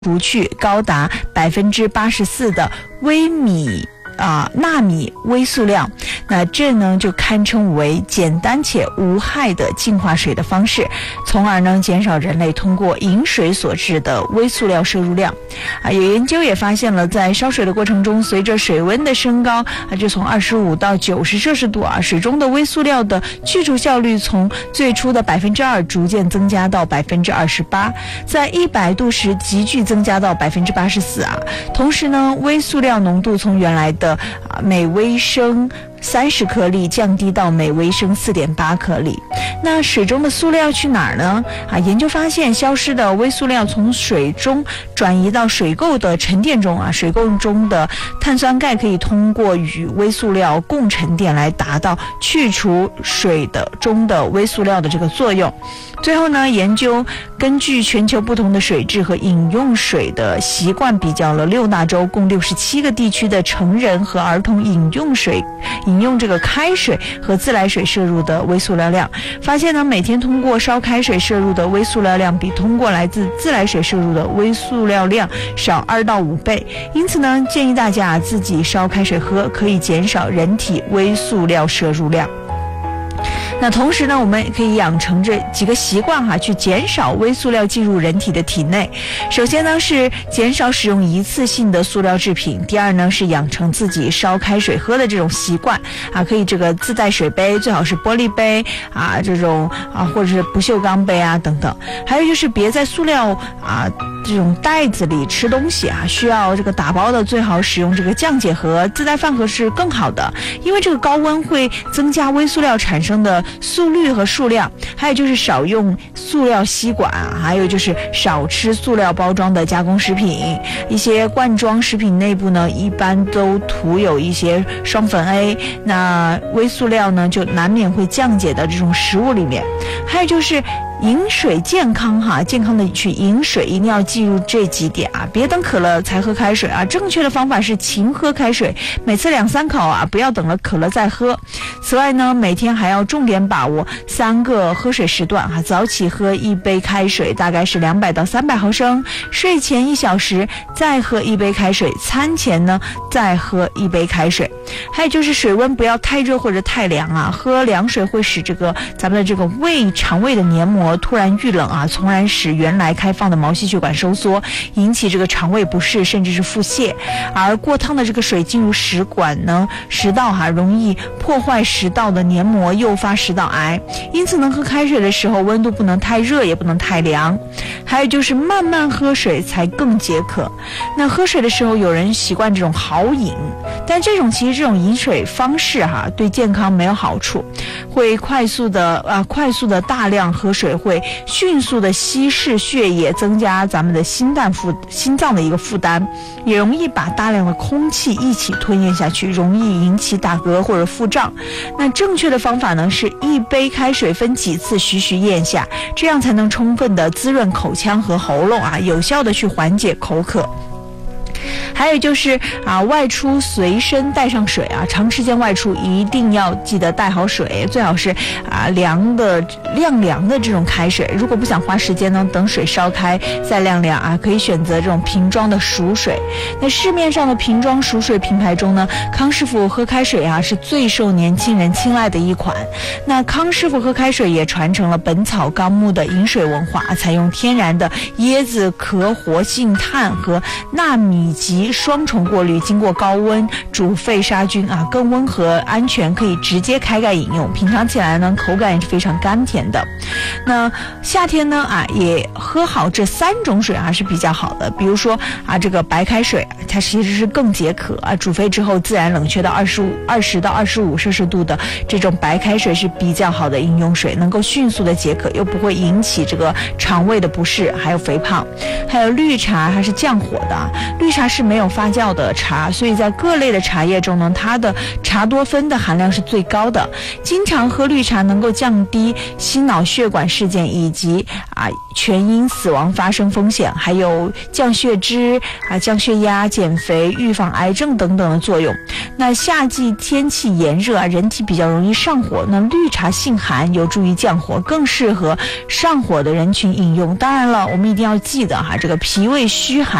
除去高达84%的纳米微塑料，那这呢就堪称为简单且无害的净化水的方式，从而呢减少人类通过饮水所致的微塑料摄入量。有研究也发现了，在烧水的过程中，随着水温的升高，就从25到90摄氏度水中的微塑料的去除效率从最初的2%逐渐增加到28%，在100度时急剧增加到84%同时呢，微塑料浓度从原来的每微升30颗粒降低到每微升4.8颗粒。那水中的塑料去哪儿呢？研究发现，消失的微塑料从水中转移到水垢的沉淀中水垢中的碳酸钙可以通过与微塑料共沉淀来达到去除水中的微塑料的这个作用。最后呢，研究根据全球不同的水质和饮用水的习惯，比较了6大洲共67个地区的成人和儿童饮用这个开水和自来水摄入的微塑料量，发现呢，每天通过烧开水摄入的微塑料量比通过来自自来水摄入的微塑料量少2到5倍。因此呢，建议大家自己烧开水喝，可以减少人体微塑料摄入量。那同时呢，我们可以养成这几个习惯去减少微塑料进入人体的体内。首先呢，是减少使用一次性的塑料制品；第二呢，是养成自己烧开水喝的这种习惯可以这个自带水杯，最好是玻璃杯这种或者是不锈钢杯等等。还有就是别在塑料这种袋子里吃东西需要这个打包的，最好使用这个降解盒，自带饭盒是更好的，因为这个高温会增加微塑料产生的速率和数量。还有就是少用塑料吸管，还有就是少吃塑料包装的加工食品。一些罐装食品内部呢，一般都涂有一些双酚 A， 那微塑料呢就难免会降解到这种食物里面。还有就是饮水健康健康的去饮水，一定要记住这几点别等渴了才喝开水正确的方法是勤喝开水，每次2-3口不要等了渴了再喝。此外呢，每天还要重点把握3个喝水时段早起喝1杯开水，大概是200到300毫升，睡前1小时再喝1杯开水，餐前呢再喝1杯开水。还有就是水温不要太热或者太凉喝凉水会使咱们的这个肠胃的黏膜突然遇冷从而使原来开放的毛细血管收缩，引起这个肠胃不适甚至是腹泻。而过烫的这个水进入食道容易破坏食道的黏膜，诱发食道癌。因此呢，喝开水的时候温度不能太热也不能太凉。还有就是慢慢喝水才更解渴。那喝水的时候有人习惯这种豪饮，但其实这种饮水方式对健康没有好处，会快速的大量喝水会迅速的稀释血液，增加咱们的心脏的一个负担，也容易把大量的空气一起吞咽下去，容易引起打嗝或者腹胀。那正确的方法呢，是1杯开水分几次徐徐咽下，这样才能充分的滋润口腔和喉咙有效的去缓解口渴。还有就是外出随身带上水长时间外出一定要记得带好水，最好是晾凉的这种开水。如果不想花时间呢，等水烧开再晾凉可以选择这种瓶装的熟水。那市面上的瓶装熟水品牌中呢，康师傅喝开水是最受年轻人青睐的一款。那康师傅喝开水也传承了《本草纲目》的饮水文化，采用天然的椰子壳活性炭和纳米级双重过滤，经过高温煮沸杀菌更温和安全，可以直接开盖饮用，品尝起来呢口感也是非常甘甜的。那夏天呢也喝好这3种水是比较好的。比如说这个白开水，它其实是更解渴煮沸之后自然冷却到20到25摄氏度的这种白开水是比较好的饮用水，能够迅速的解渴，又不会引起这个肠胃的不适还有肥胖。还有绿茶，它是降火的，绿茶是没有发酵的茶，所以在各类的茶叶中呢，它的茶多酚的含量是最高的。经常喝绿茶能够降低心脑血管事件以及全因死亡发生风险，还有降血脂降血压、减肥、预防癌症等等的作用。那夏季天气炎热人体比较容易上火，那绿茶性寒，有助于降火，更适合上火的人群饮用。当然了，我们一定要记得这个脾胃虚寒